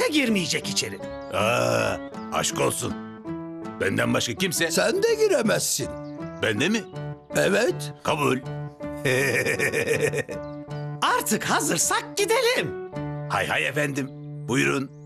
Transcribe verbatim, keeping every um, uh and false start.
girmeyecek içeri. Aa, aşk olsun. Benden başka kimse... Sen de giremezsin. Ben de mi? Evet. Kabul. Artık hazırsak gidelim. Hay hay efendim. Buyurun.